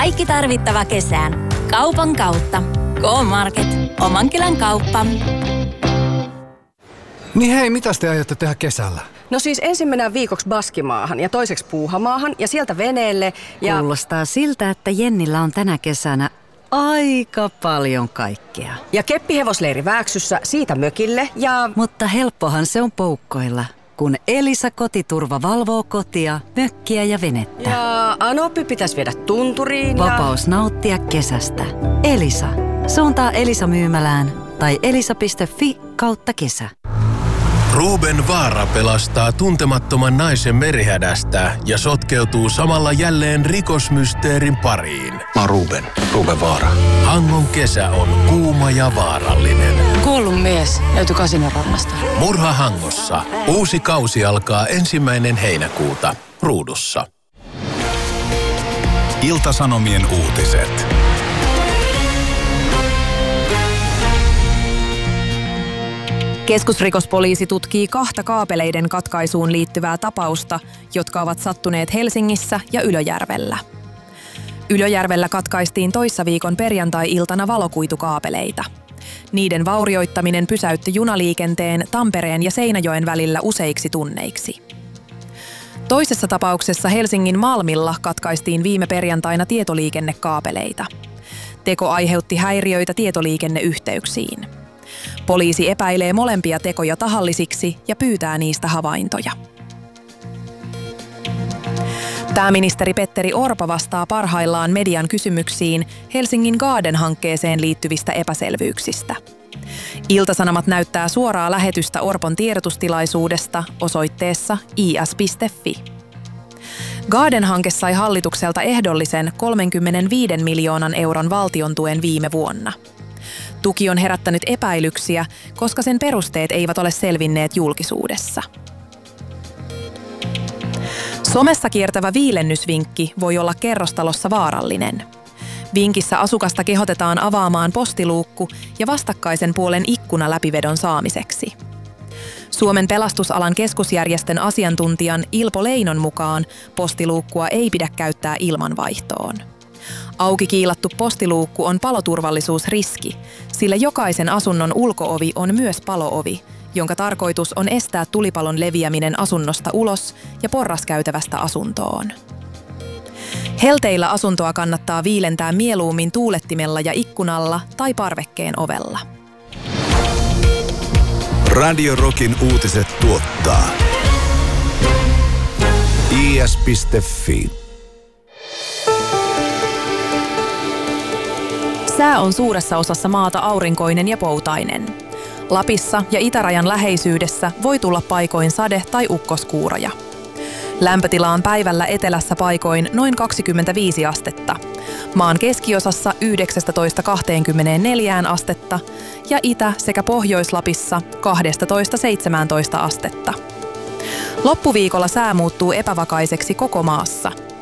Kaikki tarvittava kesään. Kaupan kautta. K-Market. Oman kylän kauppa. Niin hei, mitäs te aiotte tehdä kesällä? No siis ensin mennään viikoksi Baskimaahan ja toiseksi Puuhamaahan ja sieltä veneelle ja... Kuulostaa siltä, että Jennillä on tänä kesänä aika paljon kaikkea. Ja keppihevosleiri Vääksyssä, siitä mökille ja... Mutta helppohan se on poukkoilla, kun Elisa Kotiturva valvoo kotia, mökkiä ja venettä. Ja Anoppi pitäisi viedä tunturiin ja... Vapaus nauttia kesästä. Elisa. Suuntaa Elisa-myymälään tai elisa.fi/kesä. Ruben Vaara pelastaa tuntemattoman naisen merihädästä ja sotkeutuu samalla jälleen rikosmysteerin pariin. Mä oon Ruben Vaara. Hangon kesä on kuuma ja vaarallinen. Kuollut mies löytyi Kasinorannasta. Murha Hangossa. Uusi kausi alkaa 1. heinäkuuta Ruudussa. Ilta-Sanomien uutiset. Keskusrikospoliisi tutkii 2 kaapeleiden katkaisuun liittyvää tapausta, jotka ovat sattuneet Helsingissä ja Ylöjärvellä. Ylöjärvellä katkaistiin toissaviikon perjantai-iltana valokuitukaapeleita. Niiden vaurioittaminen pysäytti junaliikenteen Tampereen ja Seinäjoen välillä useiksi tunneiksi. Toisessa tapauksessa Helsingin Malmilla katkaistiin viime perjantaina tietoliikennekaapeleita. Teko aiheutti häiriöitä tietoliikenneyhteyksiin. Poliisi epäilee molempia tekoja tahallisiksi ja pyytää niistä havaintoja. Pääministeri Petteri Orpo vastaa parhaillaan median kysymyksiin Helsingin Garden-hankkeeseen liittyvistä epäselvyyksistä. Ilta-Sanomat näyttää suoraa lähetystä Orpon tiedotustilaisuudesta osoitteessa is.fi. Garden-hanke sai hallitukselta ehdollisen 35 miljoonan euron valtiontuen viime vuonna. Tuki on herättänyt epäilyksiä, koska sen perusteet eivät ole selvinneet julkisuudessa. Somessa kiertävä viilennysvinkki voi olla kerrostalossa vaarallinen. Vinkissä asukasta kehotetaan avaamaan postiluukku ja vastakkaisen puolen ikkuna läpivedon saamiseksi. Suomen pelastusalan keskusjärjestön asiantuntijan Ilpo Leinon mukaan postiluukkua ei pidä käyttää ilmanvaihtoon. Auki kiilattu postiluukku on paloturvallisuusriski, sillä jokaisen asunnon ulko-ovi on myös paloovi, jonka tarkoitus on estää tulipalon leviäminen asunnosta ulos ja porraskäytävästä asuntoon. Helteillä asuntoa kannattaa viilentää mieluummin tuulettimella ja ikkunalla tai parvekkeen ovella. Radio Rockin uutiset tuottaa is.fi. Sää on suuressa osassa maata aurinkoinen ja poutainen. Lapissa ja itärajan läheisyydessä voi tulla paikoin sade- tai ukkoskuuroja. Lämpötila on päivällä etelässä paikoin noin 25 astetta, maan keskiosassa 19–24 astetta ja Itä- sekä Pohjois-Lapissa 12–17 astetta. Loppuviikolla sää muuttuu epävakaiseksi koko maassa.